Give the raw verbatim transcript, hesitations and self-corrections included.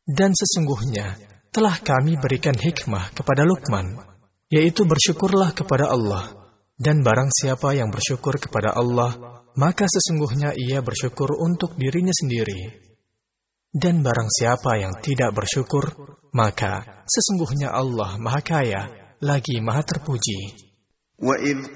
Dan sesungguhnya telah kami berikan hikmah kepada Luqman, yaitu bersyukurlah kepada Allah. Dan barang siapa yang bersyukur kepada Allah, maka sesungguhnya ia bersyukur untuk dirinya sendiri. Dan barang siapa yang tidak bersyukur, maka sesungguhnya Allah Maha Kaya lagi Maha Terpuji.